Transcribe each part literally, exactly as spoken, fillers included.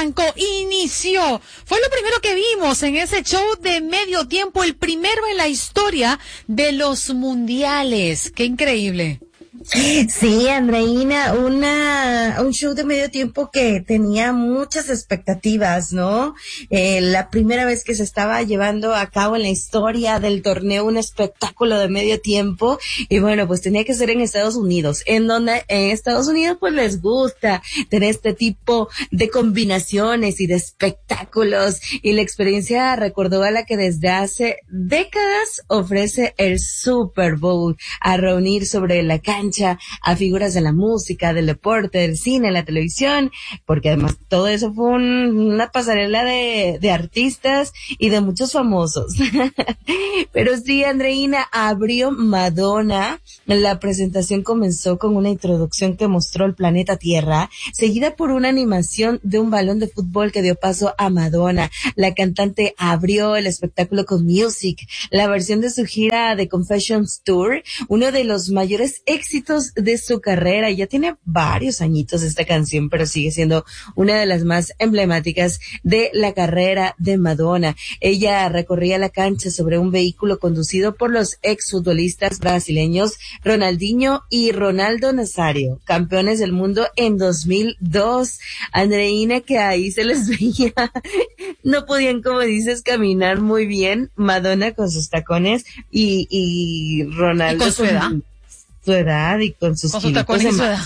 arrancó, inició. Fue lo primero que vimos en ese show de medio tiempo, el primero en la historia de los mundiales. ¡Qué increíble! Sí, Andreina, una, un show de medio tiempo que tenía muchas expectativas, ¿no? Eh, la primera vez que se estaba llevando a cabo en la historia del torneo un espectáculo de medio tiempo, y bueno, pues tenía que ser en Estados Unidos, en donde en Estados Unidos pues les gusta tener este tipo de combinaciones y de espectáculos, y la experiencia recordó a la que desde hace décadas ofrece el Super Bowl, a reunir sobre la cancha a figuras de la música, del deporte, del cine, la televisión, porque además todo eso fue un, una pasarela de, de artistas y de muchos famosos. Pero sí, Andreina, abrió Madonna. La presentación comenzó con una introducción que mostró el planeta Tierra, seguida por una animación de un balón de fútbol que dio paso a Madonna. La cantante abrió el espectáculo con Music, la versión de su gira de Confessions Tour, uno de los mayores éxitos de su carrera. Ya tiene varios añitos esta canción, pero sigue siendo una de las más emblemáticas de la carrera de Madonna. Ella recorría la cancha sobre un vehículo conducido por los exfutbolistas brasileños Ronaldinho y Ronaldo Nazario, campeones del mundo en dos mil dos. Andreina, que ahí se les veía, no podían, como dices, caminar muy bien. Madonna con sus tacones y, y Ronaldo ¿Y con su edad? su edad y con sus con sus tacones y su edad.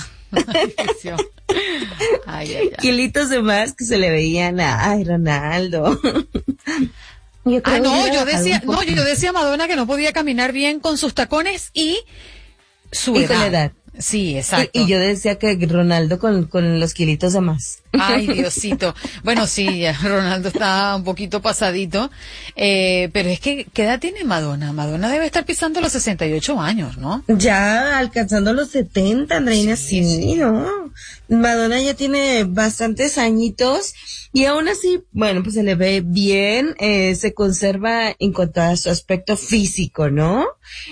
Ay, ay, ay. Kilitos de más que se le veían a, ay, Ronaldo. Yo ah, no, yo decía, no, yo decía a Madonna que no podía caminar bien con sus tacones y su y edad. Con la edad. Sí, exacto. Y, y yo decía que Ronaldo con, con los kilitos de más. Ay, Diosito. Bueno, sí, Ronaldo está un poquito pasadito, eh, pero es que, ¿qué edad tiene Madonna? Madonna debe estar pisando los sesenta y ocho años, ¿no? Ya alcanzando los setenta, Andreina, sí, sí, sí, ¿no? Madonna ya tiene bastantes añitos y aún así, bueno, pues se le ve bien, eh, se conserva en cuanto a su aspecto físico, ¿no?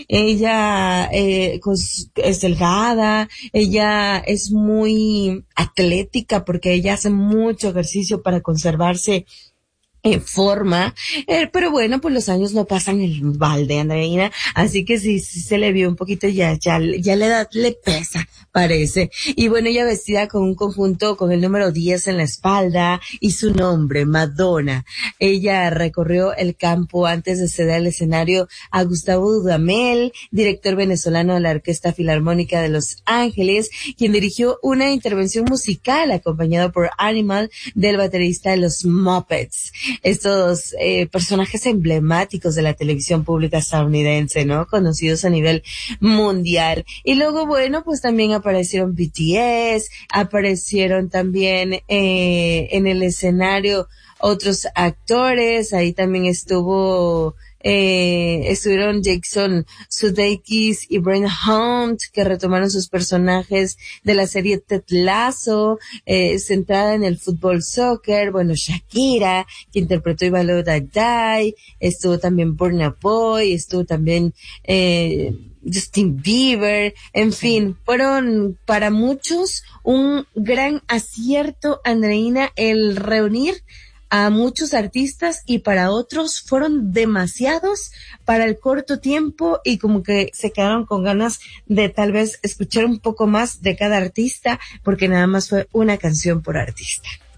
Ella, eh, es delgada, ella es muy atlética porque ella hace mucho ejercicio para conservarse en forma, eh, pero bueno, pues los años no pasan el balde, Andreina, así que sí, sí se le vio un poquito ya, ya, ya la edad le pesa, parece. Y bueno, ella vestida con un conjunto con el número diez en la espalda y su nombre, Madonna. Ella recorrió el campo antes de ceder el escenario a Gustavo Dudamel, director venezolano de la Orquesta Filarmónica de Los Ángeles, quien dirigió una intervención musical acompañado por Animal del baterista de los Muppets. Estos eh, personajes emblemáticos de la televisión pública estadounidense, ¿no? Conocidos a nivel mundial. Y luego, bueno, pues también aparecieron B T S, aparecieron también eh, en el escenario otros actores, ahí también estuvo... Eh, estuvieron Jason Sudeikis y Brent Hunt, que retomaron sus personajes de la serie Ted Lasso, eh, centrada en el fútbol soccer. Bueno, Shakira, que interpretó If I Love That Die, estuvo también Burna Boy, estuvo también eh, Justin Bieber, en fin, fueron para muchos un gran acierto, Andreina, el reunir a muchos artistas y para otros fueron demasiados para el corto tiempo y como que se quedaron con ganas de tal vez escuchar un poco más de cada artista porque nada más fue una canción por artista.